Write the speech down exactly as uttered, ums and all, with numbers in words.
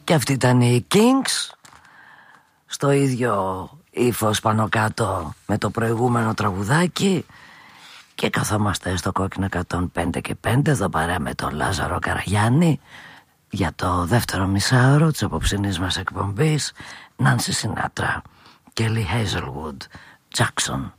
Και αυτή ήταν η Kings, στο ίδιο ύφος πάνω κάτω με το προηγούμενο τραγουδάκι. Και καθόμαστε στο Κόκκινο εκατόν πέντε και πέντε εδώ παρέα με τον Λάζαρο Καραγιάννη για το δεύτερο μισάωρο της απόψινής μας εκπομπής. Νάνσι Σινάτρα, Kelly Hazelwood, Jackson.